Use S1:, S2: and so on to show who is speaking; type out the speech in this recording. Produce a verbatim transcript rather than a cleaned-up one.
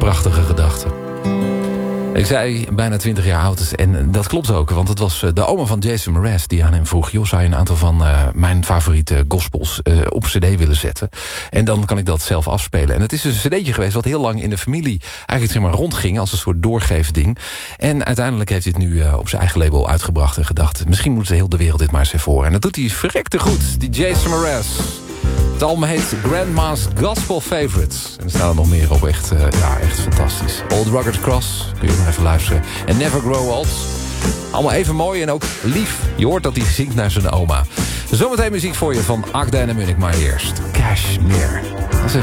S1: prachtige gedachte. Ik zei bijna twintig jaar oud en dat klopt ook. Want het was de oma van Jason Mraz die aan hem vroeg... joh, zou je een aantal van uh, mijn favoriete gospels uh, op cd willen zetten? En dan kan ik dat zelf afspelen. En het is dus een cd'tje geweest wat heel lang in de familie... eigenlijk zeg maar rondging als een soort doorgeefding. En uiteindelijk heeft hij het nu uh, op zijn eigen label uitgebracht... en gedacht, misschien moet heel de wereld dit maar eens even horen. En dat doet hij verrekte goed, die Jason Mraz. Het album heet Grandma's Gospel Favorites. En er staan er nog meer op. Echt, uh, ja, echt fantastisch. Old Rugged Cross. Kun je nog even luisteren. En Never Grow Old. Allemaal even mooi en ook lief. Je hoort dat hij zingt naar zijn oma. Zometeen muziek voor je van Akda en Munnik. Maar eerst Cashmere. Dat is even